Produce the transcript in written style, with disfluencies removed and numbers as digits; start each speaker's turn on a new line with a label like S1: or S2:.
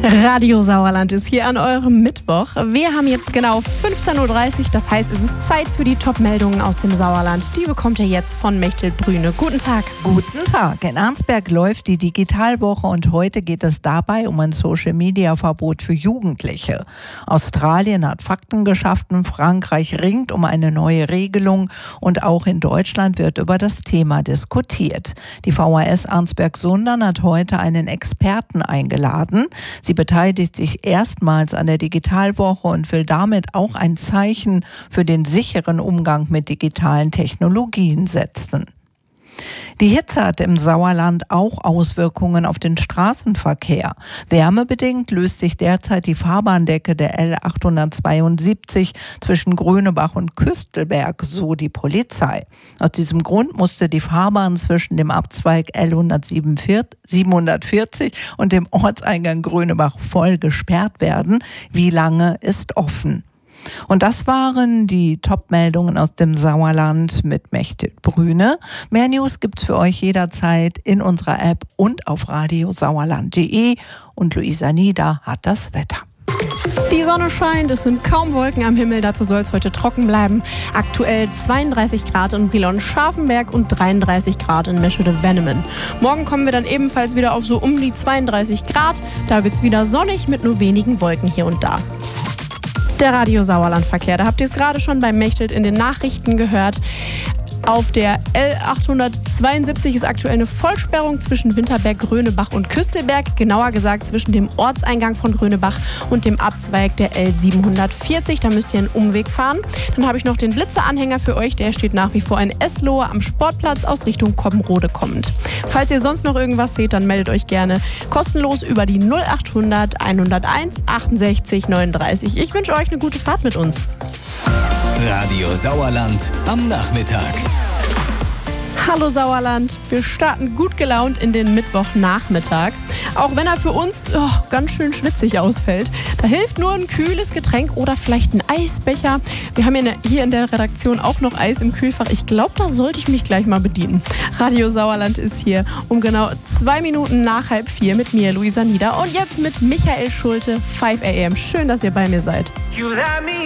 S1: Radio Sauerland ist hier an eurem Mittwoch. Wir haben jetzt genau 15.30 Uhr, das heißt, es ist Zeit für die Top-Meldungen aus dem Sauerland. Die bekommt ihr jetzt von Mechthild Brüne. Guten Tag.
S2: Guten Tag. In Arnsberg läuft die Digitalwoche und heute geht es dabei um ein Social-Media-Verbot für Jugendliche. Australien hat Fakten geschaffen, Frankreich ringt um eine neue Regelung und auch in Deutschland wird über das Thema diskutiert. Die VHS Arnsberg-Sundern hat heute einen Experten eingeladen. Sie beteiligt sich erstmals an der Digitalwoche und will damit auch ein Zeichen für den sicheren Umgang mit digitalen Technologien setzen. Die Hitze hat im Sauerland auch Auswirkungen auf den Straßenverkehr. Wärmebedingt löst sich derzeit die Fahrbahndecke der L872 zwischen Grönebach und Küstelberg, so die Polizei. Aus diesem Grund musste die Fahrbahn zwischen dem Abzweig L740 und dem Ortseingang Grönebach voll gesperrt werden. Wie lange ist offen? Und das waren die Top-Meldungen aus dem Sauerland mit Mechthild Brüne. Mehr News gibt's für euch jederzeit in unserer App und auf radiosauerland.de. Und Luisa Nieder hat das Wetter.
S1: Die Sonne scheint, es sind kaum Wolken am Himmel, dazu soll es heute trocken bleiben. Aktuell 32 Grad in Brilon-Scharfenberg und 33 Grad in Meschede-Wennemen. Morgen kommen wir dann ebenfalls wieder auf so um die 32 Grad. Da wird's wieder sonnig mit nur wenigen Wolken hier und da. Der Radio Sauerland-Verkehr, da habt ihr es gerade schon bei Mechthild in den Nachrichten gehört. Auf der L872 ist aktuell eine Vollsperrung zwischen Winterberg, Grönebach und Küstelberg. Genauer gesagt zwischen dem Ortseingang von Grönebach und dem Abzweig der L740. Da müsst ihr einen Umweg fahren. Dann habe ich noch den Blitzer-Anhänger für euch. Der steht nach wie vor in Eslohe am Sportplatz aus Richtung Koppenrode kommend. Falls ihr sonst noch irgendwas seht, dann meldet euch gerne kostenlos über die 0800 101 68 39. Ich wünsche euch eine gute Fahrt mit uns.
S3: Radio Sauerland am Nachmittag.
S1: Hallo Sauerland, wir starten gut gelaunt in den Mittwochnachmittag. Auch wenn er für uns ganz schön schwitzig ausfällt. Da hilft nur ein kühles Getränk oder vielleicht ein Eisbecher. Wir haben hier in der Redaktion auch noch Eis im Kühlfach. Ich glaube, da sollte ich mich gleich mal bedienen. Radio Sauerland ist hier um genau 2 Minuten nach 3:30 mit mir, Luisa Nieder. Und jetzt mit Michael Schulte, 5 AM. Schön, dass ihr bei mir seid.